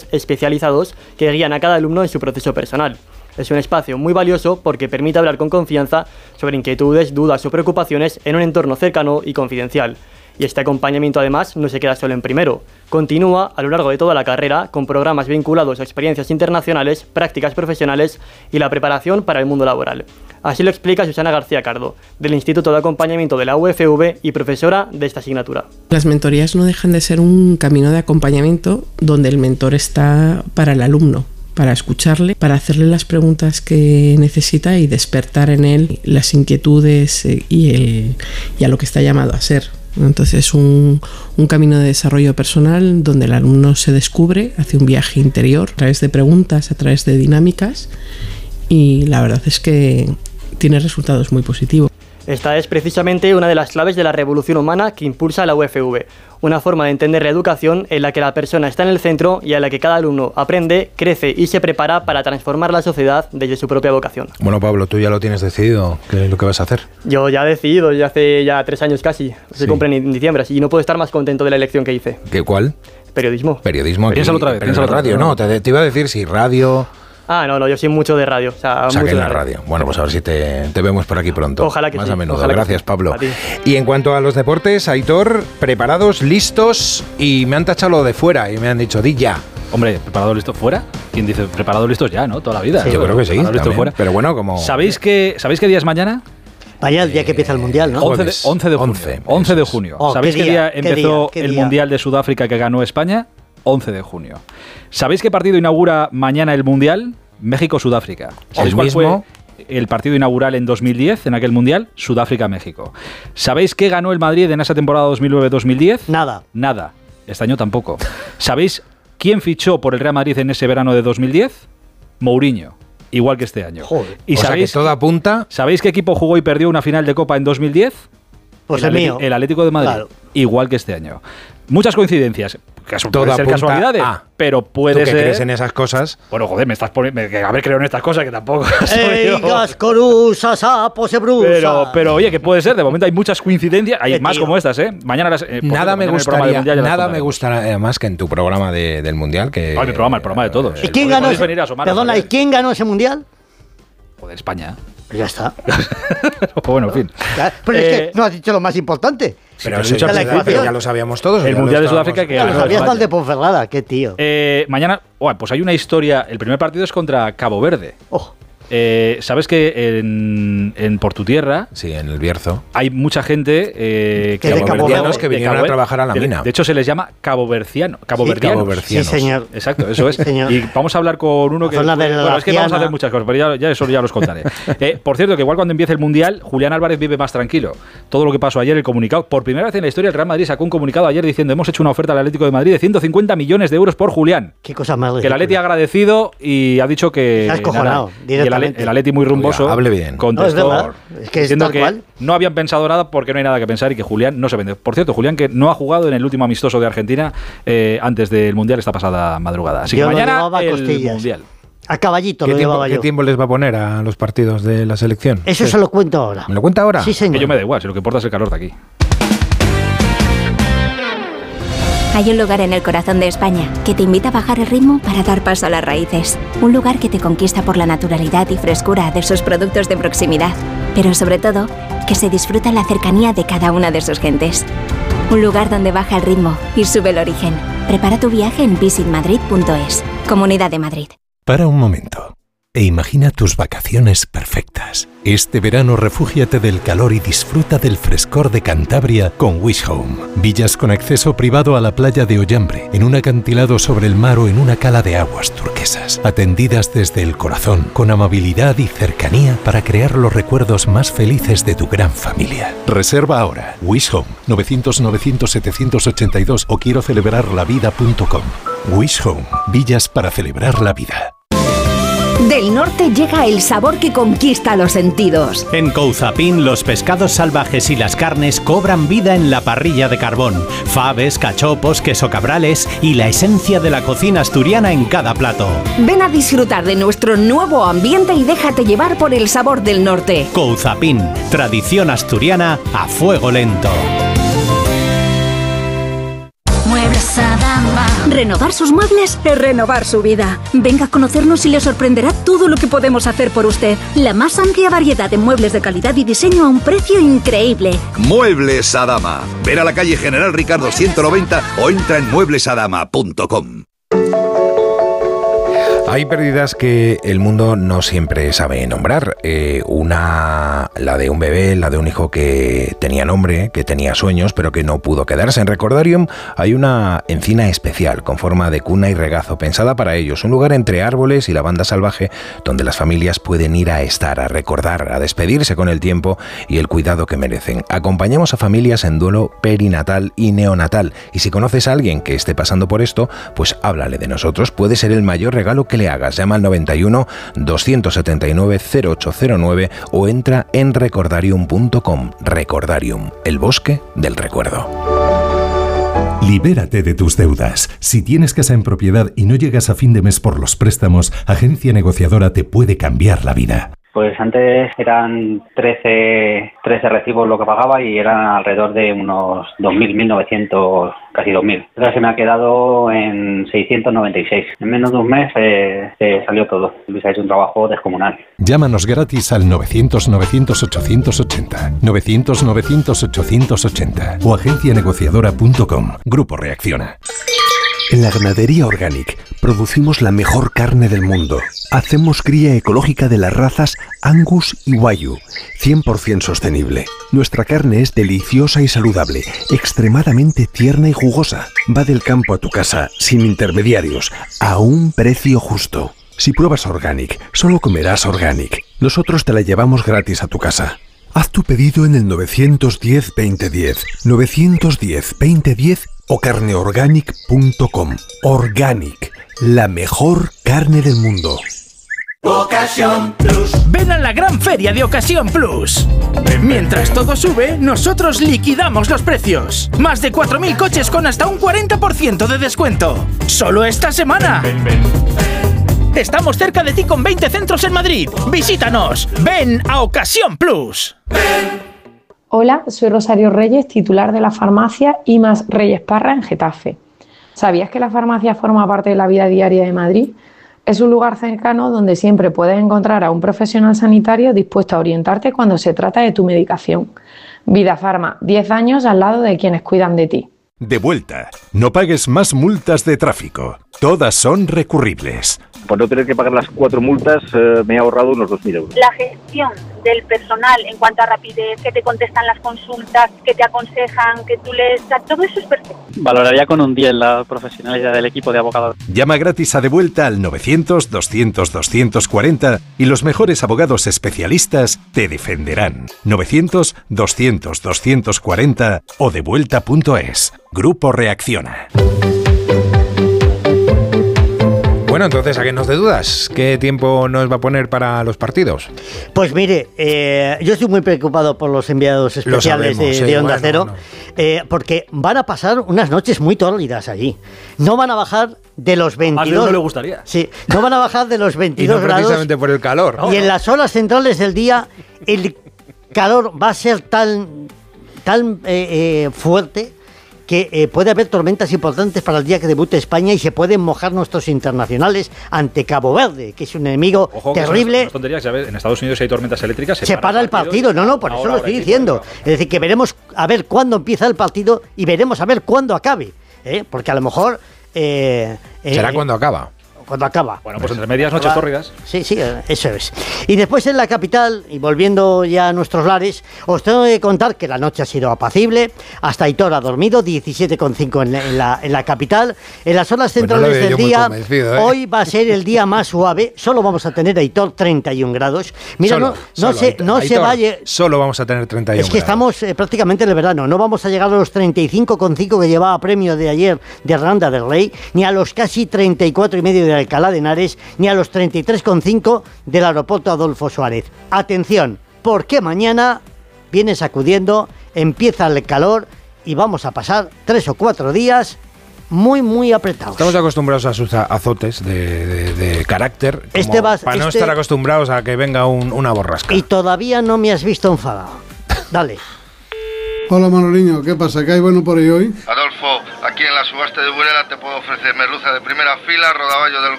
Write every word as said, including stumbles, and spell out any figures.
especializados que guían a cada alumno en su proceso personal. Es un espacio muy valioso porque permite hablar con confianza sobre inquietudes, dudas o preocupaciones en un entorno cercano y confidencial. Y este acompañamiento además no se queda solo en primero, continúa a lo largo de toda la carrera con programas vinculados a experiencias internacionales, prácticas profesionales y la preparación para el mundo laboral. Así lo explica Susana García Cardo, del Instituto de Acompañamiento de la U F V y profesora de esta asignatura. Las mentorías no dejan de ser un camino de acompañamiento donde el mentor está para el alumno, para escucharle, para hacerle las preguntas que necesita y despertar en él las inquietudes y, el, y a lo que está llamado a ser. Entonces es un, un camino de desarrollo personal donde el alumno se descubre, hace un viaje interior a través de preguntas, a través de dinámicas, y la verdad es que tiene resultados muy positivos. Esta es precisamente una de las claves de la revolución humana que impulsa la U F V, una forma de entender la educación en la que la persona está en el centro y en la que cada alumno aprende, crece y se prepara para transformar la sociedad desde su propia vocación. Bueno, Pablo, tú ya lo tienes decidido, ¿qué es lo que vas a hacer? Yo ya he decidido, ya hace ya tres años casi, se Sí. cumplen en diciembre, así, y no puedo estar más contento de la elección que hice. ¿Qué cuál? Periodismo. Periodismo. Piénsalo otra vez, Pero piénsalo en otra vez. radio, no, te, te iba a decir si radio... Ah, no, no, yo soy mucho de radio. O sea, O sea, mucho que en de la radio. Bueno, pues a ver si te, te vemos por aquí pronto. Ojalá que Más sí, a menudo. ojalá que Gracias, sí. Pablo. A ti. Y en cuanto a los deportes, Aitor, preparados, listos, y me han tachado lo de fuera y me han dicho, di ya. Hombre, ¿preparado listo fuera? ¿Quién dice preparado listos ya, no? Toda la vida. Sí, yo creo que sí. Preparado listo también. fuera. Pero bueno, como... ¿Sabéis qué, ¿Sabéis qué día es mañana? Vaya el día que empieza el Mundial, ¿no? once de, Jueves. once de junio. once, once de eso es. junio. Oh, ¿Sabéis qué qué día, día qué empezó día, qué el día. Mundial de Sudáfrica que ganó España? once de junio. ¿Sabéis qué partido inaugura mañana el Mundial? México-Sudáfrica. ¿Sabéis ¿El cuál mismo? fue el partido inaugural en dos mil diez, en aquel Mundial? Sudáfrica-México. ¿Sabéis qué ganó el Madrid en esa temporada dos mil nueve dos mil diez? Nada. Nada. Este año tampoco. ¿Sabéis quién fichó por el Real Madrid en ese verano de dos mil diez? Mourinho. Igual que este año. Joder. ¿Y o sea, que sabéis, todo apunta... ¿sabéis qué equipo jugó y perdió una final de Copa en dos mil diez? Pues el, el Atleti- mío. el Atlético de Madrid. Claro. Igual que este año. Muchas coincidencias. Casu- Todo pueden ser apunta casualidades, a- pero ¿Tú puede que ser... crees en esas cosas? Bueno, joder, me estás poniendo... que haber creído en estas cosas que tampoco... soy ¡Ey, yo. gascorusa, sapo, se brusa! Pero, pero oye, que puede ser. De momento hay muchas coincidencias. Hay Eh, más tío. como estas, ¿eh? Mañana las... eh, por Nada cierto, me mañana en el programa del gustaría, Mundial ya las nada me contaremos. gustaría más que en tu programa de- del Mundial que... Ay, mi programa, el programa de todos. ¿Y quién Podéis ganó ese, venir a asomaros, perdona, ¿y joder. quién ganó ese Mundial? Joder, España. Pues ya está. Bueno, en fin. Ya, Pero es Eh, que no has dicho lo más importante. Pero, pero eso mucha ya, la pero ecuación. ya lo sabíamos todos. El ya lo Mundial de estábamos- Sudáfrica que Ya lo ganó sabía hasta España. el de Ponferrada, qué tío. Eh, mañana, bueno, pues hay una historia. El primer partido es contra Cabo Verde. Oh, Eh, Sabes que en, en por tu tierra Sí, en el Bierzo. hay mucha gente eh, Que de Cabo Caboverdianos Verde. que vinieron a trabajar a la de, mina. De hecho, se les llama caboverciano. Caboverdianos. Cabo Verde. sí, señor. Exacto, eso es. Sí, señor. Y vamos a hablar con uno que... La zona de la bueno, es que vamos a hacer Laciana. muchas cosas, pero ya, ya eso ya los contaré. Eh, por cierto, que igual cuando empiece el Mundial, Julián Álvarez vive más tranquilo. Todo lo que pasó ayer, el comunicado. Por primera vez en la historia, el Real Madrid sacó un comunicado ayer diciendo hemos hecho una oferta al Atlético de Madrid de ciento cincuenta millones de euros por Julián. Qué cosa más Que el Atleti ha agradecido y ha dicho que... Se ha escojonado, nada, y el, Ale- directamente. el Atleti muy rumboso Oiga, hable bien. contestó No, es verdad. Es que es diciendo tal que cual. no habían pensado nada porque no hay nada que pensar y que Julián no se vende. Por cierto, Julián que no ha jugado en el último amistoso de Argentina eh, antes del Mundial esta pasada madrugada. Así Yo que lo mañana llevaba a el costillas. Mundial. A caballito ¿Qué lo tiempo, llevaba qué yo. tiempo les va a poner a los partidos de la selección? Eso se lo cuento ahora. ¿Me lo cuenta ahora? Sí, señor. Que yo me da igual, si lo que importa es el calor de aquí. Hay un lugar en el corazón de España que te invita a bajar el ritmo para dar paso a las raíces. Un lugar que te conquista por la naturalidad y frescura de sus productos de proximidad. Pero sobre todo, que se disfruta en la cercanía de cada una de sus gentes. Un lugar donde baja el ritmo y sube el origen. Prepara tu viaje en visit madrid punto es. Comunidad de Madrid. Para un momento e imagina tus vacaciones perfectas. Este verano refúgiate del calor y disfruta del frescor de Cantabria con Wish Home. Villas con acceso privado a la playa de Ollambre, en un acantilado sobre el mar o en una cala de aguas turquesas. Atendidas desde el corazón, con amabilidad y cercanía para crear los recuerdos más felices de tu gran familia. Reserva ahora. Wish Home, novecientos novecientos setecientos ochenta y dos o quiero celebrar la vida punto com. Wish Home, villas para celebrar la vida. Del norte llega el sabor que conquista los sentidos. En Couzapin, los pescados salvajes y las carnes cobran vida en la parrilla de carbón. Faves, cachopos, queso cabrales y la esencia de la cocina asturiana en cada plato. Ven a disfrutar de nuestro nuevo ambiente y déjate llevar por el sabor del norte. Couzapin, tradición asturiana a fuego lento. Muebles Adama. Renovar sus muebles es renovar su vida. Venga a conocernos y le sorprenderá todo lo que podemos hacer por usted. La más amplia variedad de muebles de calidad y diseño a un precio increíble. Muebles Adama. Ver a la calle General Ricardo ciento noventa o entra en muebles adama punto com. Hay pérdidas que el mundo no siempre sabe nombrar. Eh, una, la de un bebé, la de un hijo que tenía nombre, que tenía sueños, pero que no pudo quedarse. En Recordarium hay una encina especial con forma de cuna y regazo, pensada para ellos. Un lugar entre árboles y la banda salvaje donde las familias pueden ir a estar, a recordar, a despedirse con el tiempo y el cuidado que merecen. Acompañamos a familias en duelo perinatal y neonatal. Y si conoces a alguien que esté pasando por esto, pues háblale de nosotros. Puede ser el mayor regalo que le hagas. Llama al noventa y uno, doscientos setenta y nueve, cero ocho cero nueve o entra en recordarium punto com. Recordarium, el bosque del recuerdo. Libérate de tus deudas. Si tienes casa en propiedad y no llegas a fin de mes por los préstamos, Agencia Negociadora te puede cambiar la vida. Pues antes eran trece, trece recibos lo que pagaba y eran alrededor de unos dos mil, mil novecientos, casi dos mil. Ahora se me ha quedado en seiscientos noventa y seis. En menos de un mes eh, se salió todo. Luis ha hecho un trabajo descomunal. Llámanos gratis al novecientos, novecientos, ochocientos ochenta, novecientos, novecientos, ochocientos ochenta o agencia negociadora punto com. Grupo Reacciona. En la Ganadería Organic producimos la mejor carne del mundo. Hacemos cría ecológica de las razas Angus y Wagyu, cien por ciento sostenible. Nuestra carne es deliciosa y saludable, extremadamente tierna y jugosa. Va del campo a tu casa, sin intermediarios, a un precio justo. Si pruebas Organic, solo comerás Organic. Nosotros te la llevamos gratis a tu casa. Haz tu pedido en el nueve uno cero, veinte diez, nueve uno cero, veinte diez o carne organic punto com. Organic, la mejor carne del mundo. Ocasión Plus. Ven a la gran feria de Ocasión Plus. Mientras todo sube, nosotros liquidamos los precios. Más de cuatro mil coches con hasta un cuarenta por ciento de descuento. Solo esta semana. Ven, ven. Estamos cerca de ti con veinte centros en Madrid. Visítanos. Ven a Ocasión Plus. Ven. Hola, soy Rosario Reyes, titular de la farmacia IMAS Reyes Parra en Getafe. ¿Sabías que la farmacia forma parte de la vida diaria de Madrid? Es un lugar cercano donde siempre puedes encontrar a un profesional sanitario dispuesto a orientarte cuando se trata de tu medicación. Vida Farma, diez años al lado de quienes cuidan de ti. De vuelta. No pagues más multas de tráfico. Todas son recurribles. Por no tener que pagar las cuatro multas, eh, me he ahorrado unos dos mil euros. La gestión del personal en cuanto a rapidez, que te contestan las consultas, que te aconsejan, que tú les... Todo eso es perfecto. Valoraría con un diez la profesionalidad del equipo de abogados. Llama gratis a De Vuelta al novecientos, doscientos, doscientos cuarenta y los mejores abogados especialistas te defenderán. novecientos, doscientos, doscientos cuarenta o devuelta punto es. Grupo Reacciona. Bueno, entonces, ¿sáquenos de dudas? ¿Qué tiempo nos va a poner para los partidos? Pues mire, eh, yo estoy muy preocupado por los enviados especiales sabemos, de, de Onda sí, Cero, bueno, no. eh, porque van a pasar unas noches muy tórridas allí. No van a bajar de los veintidós... A mí no le gustaría. Sí, no van a bajar de los veintidós y no grados. precisamente por el calor. Y en las horas centrales del día, el calor va a ser tan, tan eh, eh, fuerte... que eh, puede haber tormentas importantes para el día que debute España y se pueden mojar nuestros internacionales ante Cabo Verde, que es un enemigo Ojo, terrible. Que son, son tonterías, ¿sabes? En Estados Unidos hay tormentas eléctricas. Se, se para, para el partido, partido no, no, por ahora, eso lo estoy diciendo. Ahora. Es decir, que veremos a ver cuándo empieza el partido y veremos a ver cuándo acabe, ¿eh? Porque a lo mejor... Eh, ¿Será eh, cuando acaba? Cuando acaba. Bueno, pues entre medias noches tórridas. Sí, sí, eso es. Y después en la capital, y volviendo ya a nuestros lares, os tengo que contar que la noche ha sido apacible. Hasta Aitor ha dormido, diecisiete coma cinco en, en, la, en la capital. En las horas centrales pues no del día, ¿eh? Hoy va a ser el día más suave. Solo vamos a tener, Aitor, treinta y un grados. Mira, solo, no, no, solo, se, no Aitor, se vaya... Solo vamos a tener treinta y uno Es que grados. estamos eh, prácticamente en el verano. No vamos a llegar a los treinta y cinco coma cinco que llevaba premio de ayer de Randa del Rey, ni a los casi treinta y cuatro coma cinco de Alcalá de Henares, ni a los treinta y tres coma cinco del aeropuerto Adolfo Suárez. Atención, porque mañana viene sacudiendo, empieza el calor y vamos a pasar tres o cuatro días muy, muy apretados. Estamos acostumbrados a sus azotes de, de, de carácter, este va, para este, no estar acostumbrados a que venga un, una borrasca. Y todavía no me has visto enfadado. Dale. Hola Manoliño, ¿qué pasa? ¿Qué hay bueno por ahí hoy? Adolfo, aquí en las subasta de Burela te puedo ofrecer merluza de primera fila, rodaballo del